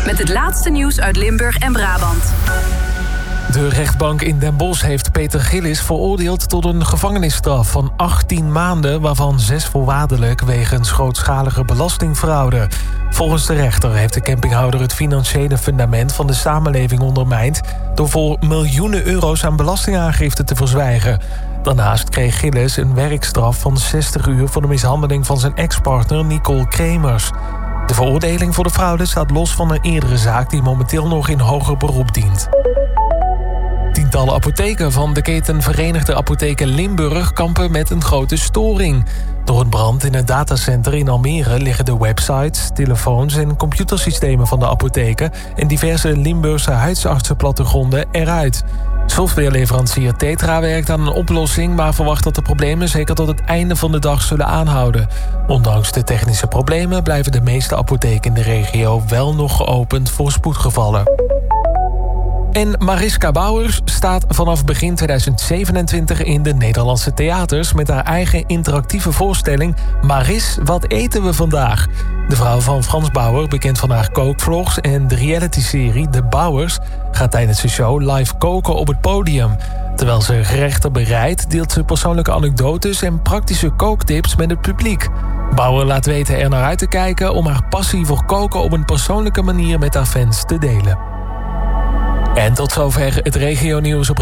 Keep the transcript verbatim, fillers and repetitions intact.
met het laatste nieuws uit Limburg en Brabant. De rechtbank in Den Bosch heeft Peter Gillis veroordeeld tot een gevangenisstraf van achttien maanden... waarvan zes voorwaardelijk wegens grootschalige belastingfraude. Volgens de rechter heeft de campinghouder het financiële fundament van de samenleving ondermijnd... door voor miljoenen euro's aan belastingaangifte te verzwijgen. Daarnaast kreeg Gillis een werkstraf van zestig uur voor de mishandeling van zijn ex-partner Nicole Kremers. De veroordeling voor de fraude staat los van een eerdere zaak die momenteel nog in hoger beroep dient. Tientallen apotheken van de keten Verenigde Apotheken Limburg kampen met een grote storing. Door een brand in het datacenter in Almere liggen de websites, telefoons en computersystemen van de apotheken en diverse Limburgse huisartsenplattegronden eruit. Softwareleverancier Tetra werkt aan een oplossing, maar verwacht dat de problemen zeker tot het einde van de dag zullen aanhouden. Ondanks de technische problemen blijven de meeste apotheken in de regio wel nog geopend voor spoedgevallen. En Mariska Bouwers staat vanaf begin tweeduizend zevenentwintig in de Nederlandse theaters met haar eigen interactieve voorstelling Maris, wat eten we vandaag? De vrouw van Frans Bauer, bekend van haar kookvlogs en de realityserie De Bouwers, gaat tijdens de show live koken op het podium. Terwijl ze gerechten bereidt, deelt ze persoonlijke anekdotes en praktische kooktips met het publiek. Bauer laat weten er naar uit te kijken om haar passie voor koken op een persoonlijke manier met haar fans te delen. En tot zover het regionieuws op